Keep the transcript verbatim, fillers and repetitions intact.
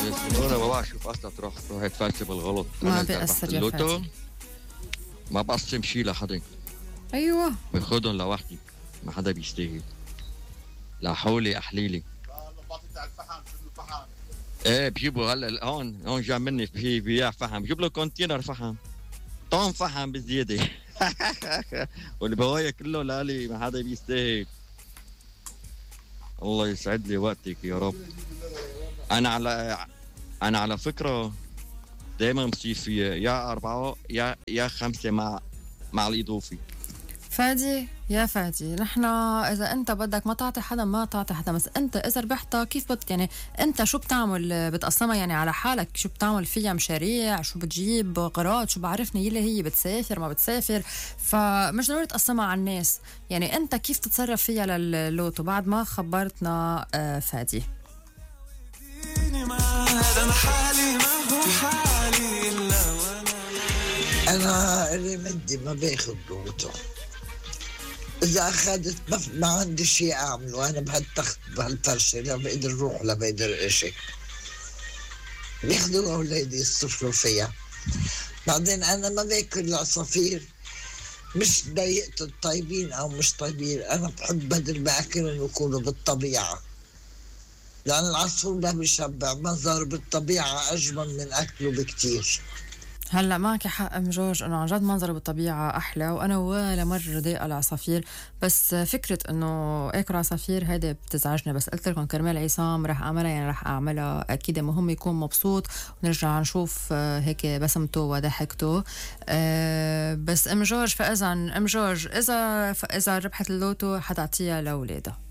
انا ما بعرف اصلا تروح تروح تفلسف بالغلط. ما انا اذا ربحت بيأثر يا اللوتو فادي. ما بقسم شي لحدا، ايوه باخدهم لوحدي، ما حدا بيستاهل. لا حولي احليلي. ايه بجيبوا هلا هون هون جا مني في بياع فحم، بجيب له كونتينر فحم، طن فحم بزياده. والبوايا كله لالي، ما حدا بيستاهل. الله يسعد لي وقتك يا رب. انا على انا على فكره دائما بصير في يا اربعه يا يا خمسه مع مع الاضافي. فادي يا فادي، نحن اذا انت بدك ما تعطي حدا ما تعطي حدا، بس انت اذا ربحتها كيف بت يعني انت شو بتعمل؟ بتقسمها يعني على حالك؟ شو بتعمل فيها؟ مشاريع؟ شو بتجيب قرارات؟ شو بعرفني يلي هي بتسافر ما بتسافر؟ فمش ضروري تقسمها على الناس، يعني انت كيف تتصرف فيها لللوتو بعد ما خبرتنا آه فادي؟ انا اللي مدي ما باخذ لوتو، اذا اخذت ما, ما عندي شيء اعمله. انا بهالتخت بهالفرشه لا بقدر اروح لا بقدر اشي، بياخذوا اولادي يصطفلوا فيها. بعدين انا ما باكل العصافير، مش ضايقت الطيبين او مش طيبين، انا بحب بدل باكلهم يكونوا بالطبيعه، لان العصفور ما بيشبع، منظر بالطبيعه اجمل من اكله بكتير. هلا معك حق ام جورج، انه عن جد منظره بالطبيعه احلى، وانا ولا مره ضايقه العصافير، بس فكره انه اكل عصافير هيدي بتزعجني. بس قلت لكم كرمال عصام رح اعملها، يعني رح اعملها اكيد، مهم يكون مبسوط ونرجع نشوف هيك بسمته وضحكته. أه بس ام جورج، فاذا ام جورج اذا اذا ربحت اللوتو حتعطيها لاولادها؟